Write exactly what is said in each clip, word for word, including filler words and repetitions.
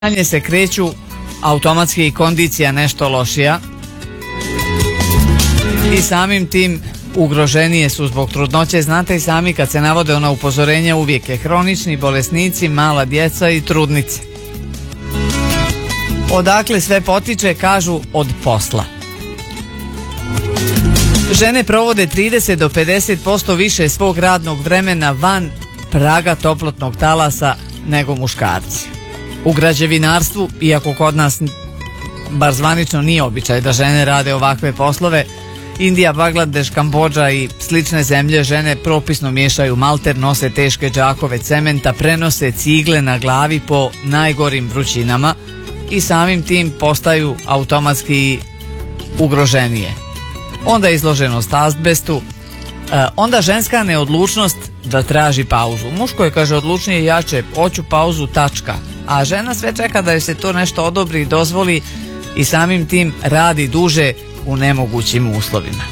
Dalje se kreću, automatski i kondicija nešto lošija i samim tim ugroženije su zbog trudnoće. Znate i sami kad se navode ona upozorenja uvijek je hronični, bolesnici, mala djeca i trudnice. Odakle sve potiče, kažu od posla. Žene provode trideset do pedeset posto više svog radnog vremena van praga toplotnog talasa nego muškarci. U građevinarstvu, iako kod nas bar zvanično nije običaj da žene rade ovakve poslove, Indija, Bangladeš, Kambodža i slične zemlje žene propisno miješaju malter, nose teške džakove cementa, prenose cigle na glavi po najgorim vrućinama i samim tim postaju automatski ugroženije. Onda izloženost azbestu, onda ženska neodlučnost da traži pauzu. Muško je, kaže, odlučnije i jače, hoću pauzu, tačka. A žena sve čeka da joj se to nešto odobri i dozvoli i samim tim radi duže u nemogućim uslovima.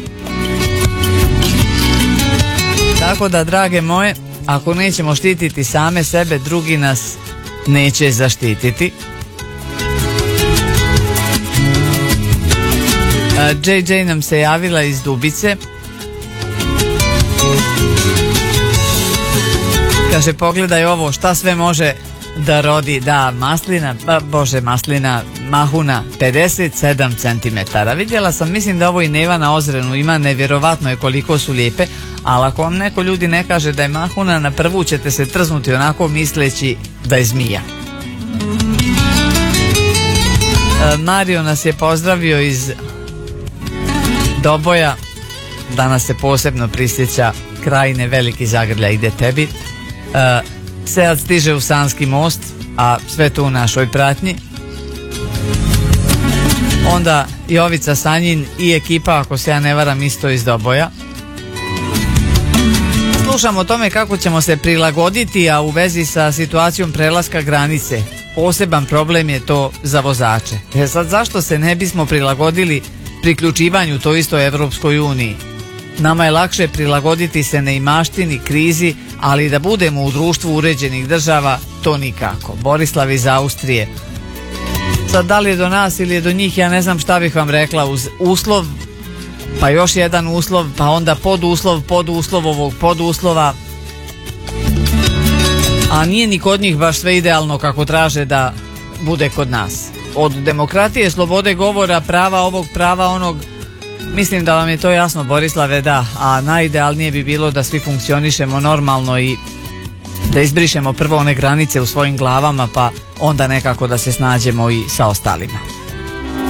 Tako da, drage moje, ako nećemo štititi same sebe, drugi nas neće zaštititi. džej džej nam se javila iz Dubice. Kaže, pogledaj ovo, šta sve može da rodi, da, maslina, ba, bože, maslina, mahuna, pedeset sedam centimetara. Vidjela sam, mislim da ovo i Neva na Ozrenu ima, nevjerovatno je koliko su lijepe, ali ako vam neko, ljudi, ne kaže da je mahuna, na prvu ćete se trznuti onako misleći da je zmija. E, Mario nas je pozdravio iz Doboja, danas se posebno prisjeća Krajine, veliki zagrljaj ide tebi. E, Seat stiže u Sanski most, a sve to u našoj pratnji. Onda Jovica Sanjin i ekipa, ako se ja ne varam, isto iz Doboja. Slušamo o tome kako ćemo se prilagoditi, a u vezi sa situacijom prelaska granice. Poseban problem je to za vozače. E sad, zašto se ne bismo prilagodili priključivanju toj istoj Evropskoj uniji? Nama je lakše prilagoditi se neimaštini, krizi, ali da budemo u društvu uređenih država, to nikako. Borislav iz Austrije. Sad, da li je do nas ili je do njih, ja ne znam šta bih vam rekla. Uz uslov, pa još jedan uslov, pa onda poduslov, poduslov ovog poduslova. A nije ni kod njih baš sve idealno kako traže da bude kod nas. Od demokratije, slobode govora, prava ovog, prava onog, mislim da vam je to jasno, Borislave, da, a najidealnije bi bilo da svi funkcionišemo normalno i da izbrišemo prvo one granice u svojim glavama, pa onda nekako da se snađemo i sa ostalima.